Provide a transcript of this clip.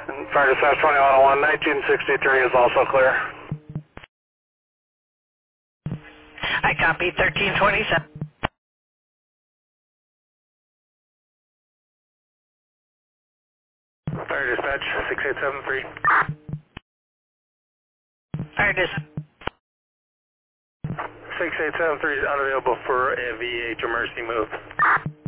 And Fire Dispatch 2101, 1963 is also clear. I copy 1327. Fire Dispatch 6873. Fire Dispatch. 6873 is unavailable for a VH emergency move.